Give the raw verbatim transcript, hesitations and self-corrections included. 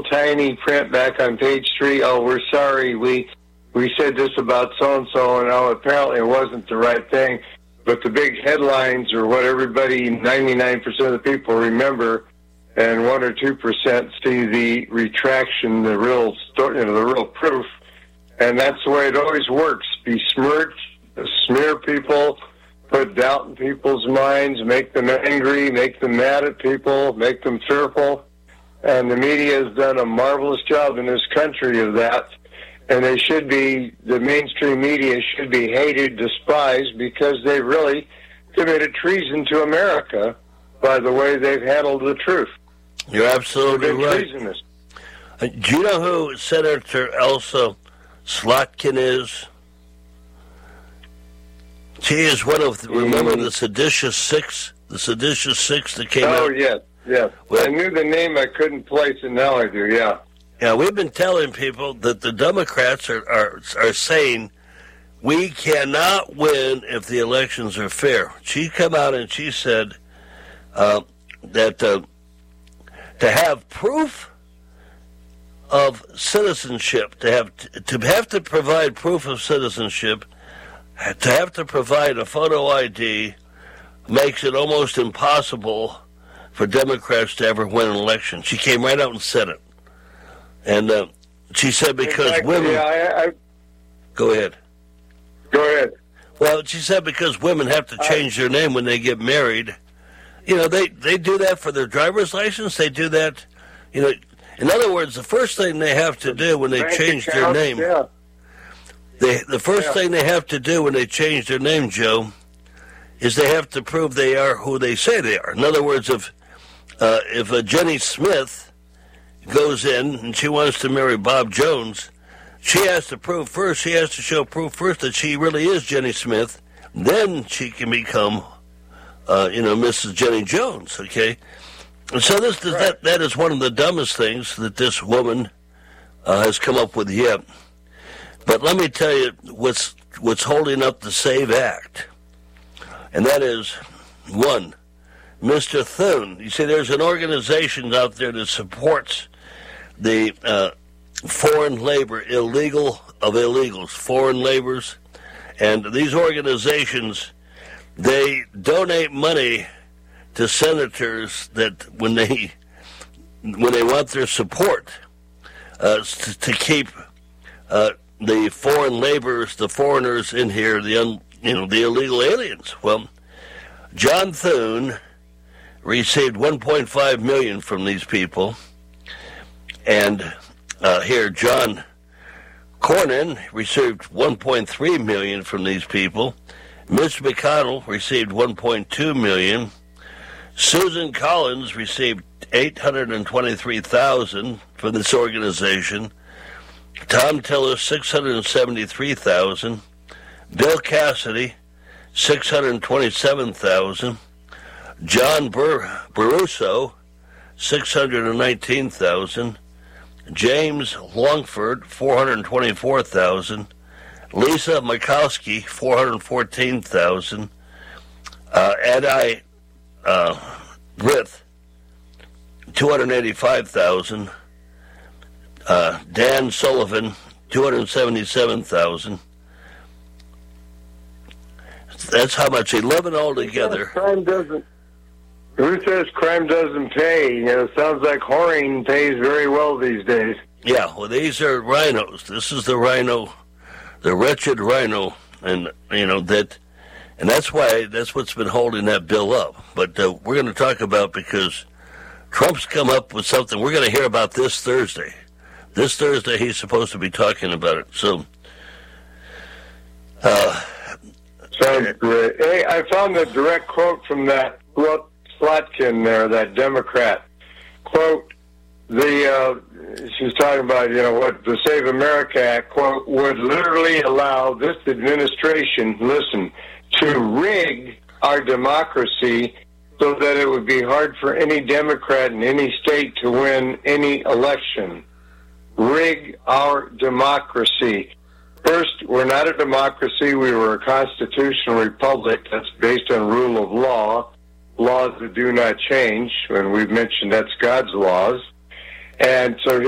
tiny print back on page three. Oh, we're sorry. We we said this about so-and-so, and oh, apparently it wasn't the right thing. But the big headlines are what everybody, ninety-nine percent of the people remember, and one or two percent see the retraction, the real story, you know, the real proof. And that's the way it always works. Besmirch, smear people, put doubt in people's minds, make them angry, make them mad at people, make them fearful. And the media has done a marvelous job in this country of that. And they should be, the mainstream media should be hated, despised, because they really committed treason to America by the way they've handled the truth. You're absolutely right. Treasonous. Uh, do you know who Senator Elsa Slotkin is? She is one of, the, remember the seditious six? The seditious six that came oh, out? Oh, yes, yes. Well, I knew the name, I couldn't place it, now I do, yeah. Yeah, we've been telling people that the Democrats are, are, are saying we cannot win if the elections are fair. She come out and she said uh, that uh, to have proof of citizenship, to have to have to provide proof of citizenship, to have to provide a photo I D makes it almost impossible for Democrats to ever win an election. She came right out and said it. And uh, she said because exactly, women... Yeah, I, I, go ahead. Go ahead. Well, she said because women have to change their name when they get married. You know, they, they do that for their driver's license. They do that, you know... In other words, the first thing they have to do when they change their name... Yeah. They, the first yeah. thing they have to do when they change their name, Joe, is they have to prove they are who they say they are. In other words, if, uh, if a Jenny Smith... goes in and she wants to marry Bob Jones, she has to prove first, she has to show proof first that she really is Jenny Smith. Then she can become, uh, you know, Missus Jenny Jones, okay? And so this, right. that, that is one of the dumbest things that this woman uh, has come up with yet. But let me tell you what's, what's holding up the SAVE Act. And that is, one, Mister Thune. You see, there's an organization out there that supports the uh, foreign labor, illegal of illegals, foreign laborers. And these organizations, they donate money to senators that when they when they want their support uh, to, to keep uh, the foreign laborers, the foreigners in here, the un, you know the illegal aliens. Well, John Thune received one point five million dollars from these people, and uh, here John Cornyn received one point three million dollars from these people. Mitch McConnell received one point two million dollars. Susan Collins received eight hundred twenty-three thousand dollars from this organization. Tom Tillis, six hundred seventy-three thousand dollars. Bill Cassidy, six hundred twenty-seven thousand dollars. John Bur- Baruso, six hundred nineteen thousand dollars. James Longford, four hundred twenty-four thousand dollars. Lisa Murkowski, four hundred fourteen thousand dollars. Uh, Adi uh, Grith, two hundred eighty-five thousand dollars. Uh, Dan Sullivan, two hundred seventy-seven thousand dollars. That's how much, eleven altogether. Crime doesn't. Who says crime doesn't pay? You know, it sounds like whoring pays very well these days. Yeah, well, these are rhinos. This is the rhino, the wretched rhino, and you know that, and that's why that's what's been holding that bill up. But uh, we're going to talk about because Trump's come up with something. We're going to hear about this Thursday. This Thursday, he's supposed to be talking about it. So, uh, sounds great. Hey, I found a direct quote from that Slotkin there, that Democrat. Quote, the, uh, she's talking about, you know, what the Save America Act, quote, would literally allow this administration, listen, to rig our democracy so that it would be hard for any Democrat in any state to win any election. Rig our democracy. First, we're not a democracy. We were a constitutional republic that's based on rule of law, laws that do not change, and we've mentioned that's God's laws. And so